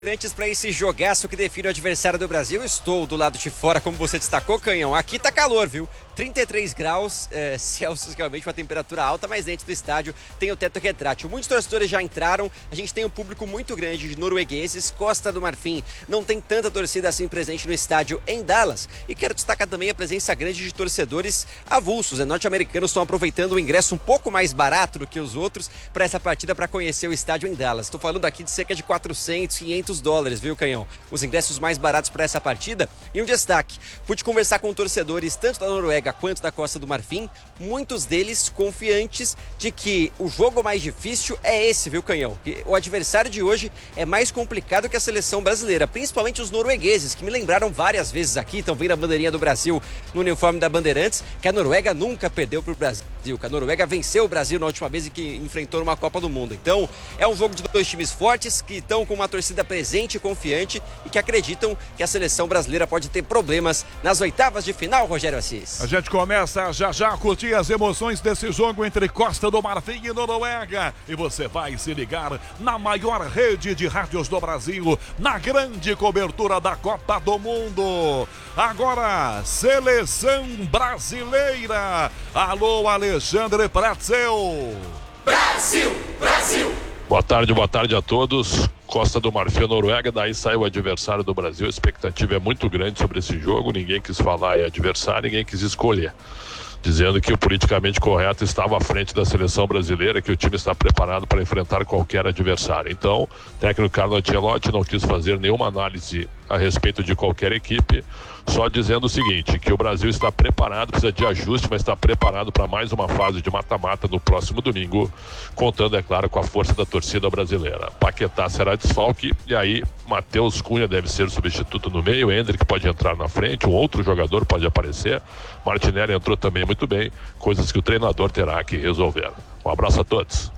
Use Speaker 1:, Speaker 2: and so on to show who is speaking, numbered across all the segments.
Speaker 1: Antes para esse jogaço que define o adversário do Brasil, estou do lado de fora, como você destacou, Canhão. Aqui tá calor, viu? 33 graus Celsius, realmente uma temperatura alta, mas dentro do estádio tem o teto retrátil. Muitos torcedores já entraram, a gente tem um público muito grande de noruegueses. Costa do Marfim não tem tanta torcida assim presente no estádio em Dallas. E quero destacar também a presença grande de torcedores avulsos. Norte-americanos estão aproveitando o ingresso um pouco mais barato do que os outros para essa partida, para conhecer o estádio em Dallas. Estou falando aqui de cerca de 400, 500 dólares, viu, Canhão? Os ingressos mais baratos para essa partida. E um destaque, pude conversar com torcedores tanto da Noruega quanto da Costa do Marfim, muitos deles confiantes de que o jogo mais difícil é esse, viu, Canhão? E o adversário de hoje é mais complicado que a seleção brasileira, principalmente os noruegueses, que me lembraram várias vezes aqui, estão vendo a bandeirinha do Brasil no uniforme da Bandeirantes, que a Noruega nunca perdeu para o Brasil, que a Noruega venceu o Brasil na última vez e que enfrentou numa Copa do Mundo. Então, é um jogo de dois times fortes, que estão com uma torcida presente e confiante e que acreditam que a seleção brasileira pode ter problemas nas oitavas de final, Rogério Assis.
Speaker 2: A gente começa já a curtir as emoções desse jogo entre Costa do Marfim e Noruega. E você vai se ligar na maior rede de rádios do Brasil, na grande cobertura da Copa do Mundo. Agora, seleção brasileira. Alô, Alexandre Pretzel.
Speaker 3: Brasil, Brasil.
Speaker 4: Boa tarde a todos. Costa do Marfim, Noruega, daí sai o adversário do Brasil. A expectativa é muito grande sobre esse jogo. Ninguém quis falar em adversário, ninguém quis escolher, dizendo que o politicamente correto estava à frente da seleção brasileira, que o time está preparado para enfrentar qualquer adversário. Então, o técnico Carlo Ancelotti não quis fazer nenhuma análise a respeito de qualquer equipe, só dizendo o seguinte, que o Brasil está preparado, precisa de ajuste, mas está preparado para mais uma fase de mata-mata no próximo domingo, contando, é claro, com a força da torcida brasileira. Paquetá será desfalque, e aí Matheus Cunha deve ser substituto no meio, Endrick pode entrar na frente, um outro jogador pode aparecer, Martinelli entrou também muito bem, coisas que o treinador terá que resolver. Um abraço a todos.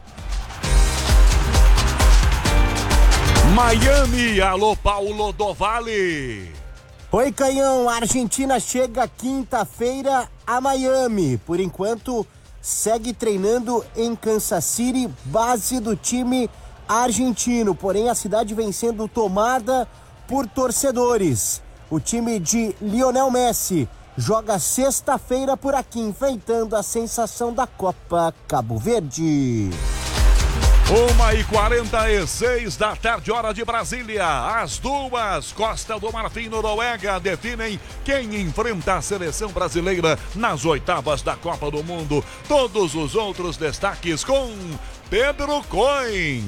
Speaker 2: Miami, alô, Paulo do Vale.
Speaker 5: Oi, Canhão, a Argentina chega quinta-feira a Miami. Por enquanto, segue treinando em Kansas City, base do time argentino. Porém, a cidade vem sendo tomada por torcedores. O time de Lionel Messi joga sexta-feira por aqui, enfrentando a sensação da Copa Cabo Verde.
Speaker 2: 1h46 da tarde, hora de Brasília. As duas, Costa do Marfim e Noruega, definem quem enfrenta a seleção brasileira nas oitavas da Copa do Mundo. Todos os outros destaques com Pedro Cohen.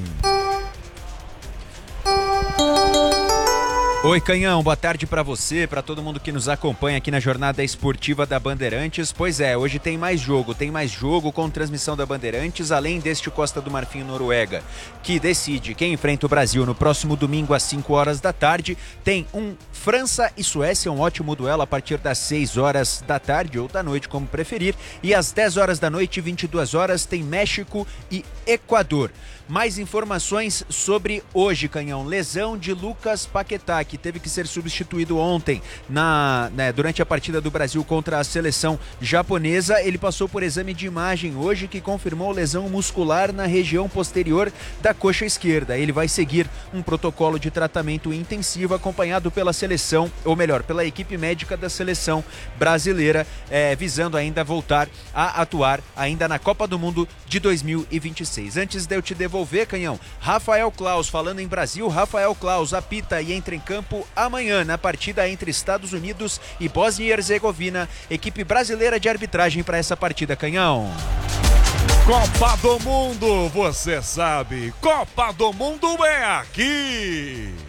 Speaker 6: Oi, Canhão, boa tarde para você, para todo mundo que nos acompanha aqui na Jornada Esportiva da Bandeirantes. Pois é, hoje tem mais jogo com transmissão da Bandeirantes, além deste Costa do Marfim e Noruega, que decide quem enfrenta o Brasil no próximo domingo às 5 horas da tarde. Tem um França e Suécia, um ótimo duelo a partir das 6 horas da tarde ou da noite, como preferir. E às 10 horas da noite, 22 horas, tem México e Equador. Mais informações sobre hoje, Canhão. Lesão de Lucas Paquetá, que teve que ser substituído ontem durante a partida do Brasil contra a seleção japonesa. Ele passou por exame de imagem hoje, que confirmou lesão muscular na região posterior da coxa esquerda. Ele vai seguir um protocolo de tratamento intensivo acompanhado pela seleção, ou melhor, pela equipe médica da seleção brasileira, visando ainda voltar a atuar ainda na Copa do Mundo de 2026. Antes de eu te devolver, Canhão, Rafael Claus, falando em Brasil, Rafael Claus apita e entra em campo amanhã na partida entre Estados Unidos e Bósnia e Herzegovina. Equipe brasileira de arbitragem para essa partida, Canhão.
Speaker 2: Copa do Mundo, você sabe, Copa do Mundo é aqui.